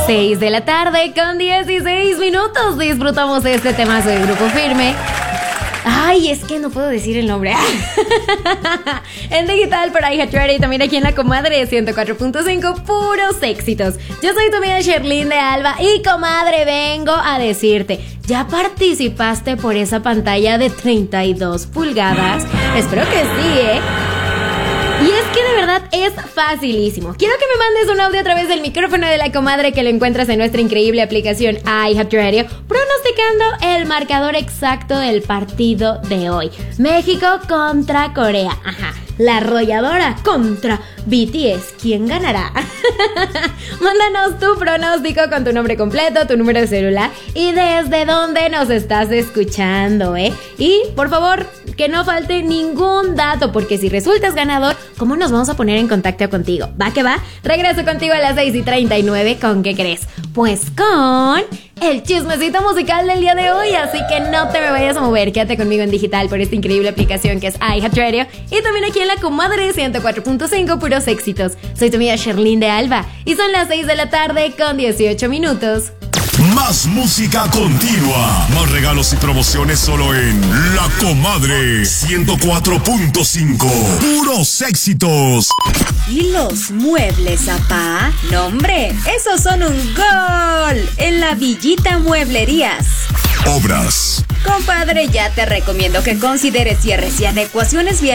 6 de la tarde con 16 minutos. Disfrutamos de este temazo de Grupo Firme. Ay, es que no puedo decir el nombre. En digital por iHeartRadio y también aquí en La Comadre 104.5, puros éxitos. Yo soy tu amiga Sherlyn de Alba y, comadre, vengo a decirte, ¿ya participaste por esa pantalla de 32 pulgadas? Espero que sí, ¿eh? Y es que de verdad es facilísimo. Quiero que me mandes un audio a través del micrófono de La Comadre, que lo encuentras en nuestra increíble aplicación iHeartRadio, pronosticando el marcador exacto del partido de hoy. México contra Corea. Ajá. La arrolladora contra BTS. ¿Quién ganará? Mándanos tu pronóstico con tu nombre completo, tu número de celular y desde dónde nos estás escuchando, ¿eh? Y, por favor, que no falte ningún dato, porque si resultas ganador, ¿cómo nos vamos a poner en contacto contigo? ¿Va que va? Regreso contigo a las 6:39. ¿Con qué crees? Pues con el chismecito musical del día de hoy, así que no te me vayas a mover. Quédate conmigo en digital por esta increíble aplicación que es iHeartRadio y también aquí en La Comadre 104.5, puros éxitos. Soy tu amiga Sherlyn de Alba y son las 6 de la tarde con 18 minutos. Más música continua, más regalos y promociones solo en La Comadre 104.5. Puros éxitos. ¿Y los muebles, apá? No, hombre, esos son un gol en la Villita Mueblerías. Obras. Compadre, ya te recomiendo que consideres cierres y adecuaciones viales